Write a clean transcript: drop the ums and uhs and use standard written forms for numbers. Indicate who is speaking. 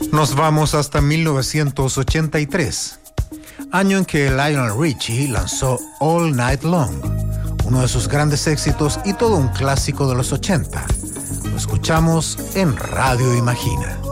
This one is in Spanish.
Speaker 1: Nos vamos hasta 1983, año en que Lionel Richie lanzó All Night Long, uno de sus grandes éxitos y todo un clásico de los 80. Lo escuchamos en Radio Imagina.